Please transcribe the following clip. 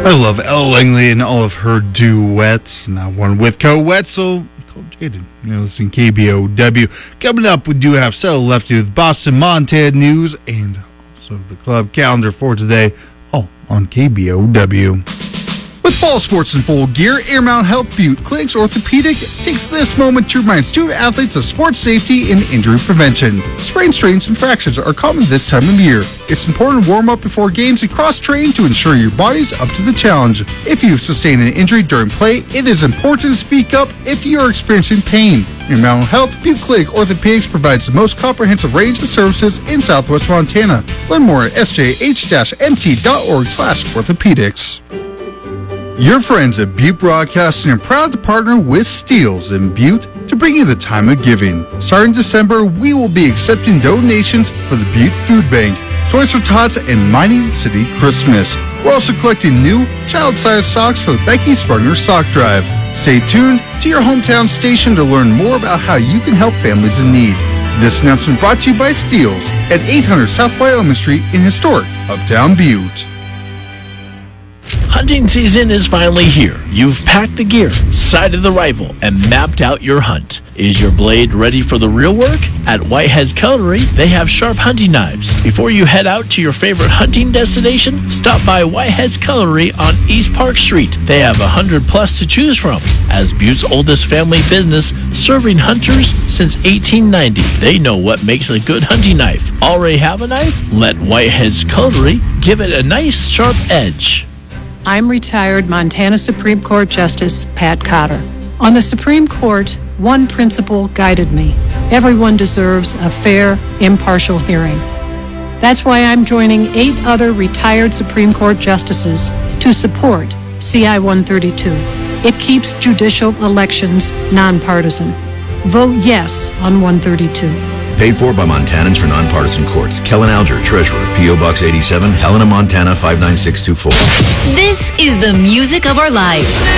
I love Elle Langley and all of her duets, and that one with Co Wetzel called Jaden. You're listening to KBOW. Coming up, we do have Settle Lefty with Boston, Montana news, and also the club calendar for today, all on KBOW. With fall sports in full gear, Air Mountain Health Butte Clinics Orthopedic takes this moment to remind student athletes of sports safety and injury prevention. Sprains, strains, and fractures are common this time of year. It's important to warm up before games and cross-train to ensure your body's up to the challenge. If you've sustained an injury during play, it is important to speak up if you are experiencing pain. Air Mountain Health Butte Clinic Orthopedics provides the most comprehensive range of services in Southwest Montana. Learn more at sjh-mt.org/orthopedics. Your friends at Butte Broadcasting are proud to partner with Steels in Butte to bring you the time of giving. Starting December, we will be accepting donations for the Butte Food Bank, Toys for Tots, and Mining City Christmas. We're also collecting new child-sized socks for the Becky Sprunger Sock Drive. Stay tuned to your hometown station to learn more about how you can help families in need. This announcement brought to you by Steels at 800 South Wyoming Street in historic Uptown Butte. Hunting season is finally here. You've packed the gear, sighted the rifle, and mapped out your hunt. Is your blade ready for the real work? At Whitehead's Cutlery, they have sharp hunting knives. Before you head out to your favorite hunting destination, stop by Whitehead's Cutlery on East Park Street. They have 100 plus to choose from. As Butte's oldest family business, serving hunters since 1890, they know what makes a good hunting knife. Already have a knife? Let Whitehead's Cutlery give it a nice sharp edge. I'm retired Montana Supreme Court Justice Pat Cotter. On the Supreme Court, one principle guided me. Everyone deserves a fair, impartial hearing. That's why I'm joining 8 other retired Supreme Court justices to support CI 132. It keeps judicial elections nonpartisan. Vote yes on 132. Paid for by Montanans for Nonpartisan Courts. Kellen Alger, Treasurer, P.O. Box 87, Helena, Montana 59624. This is the music of our lives.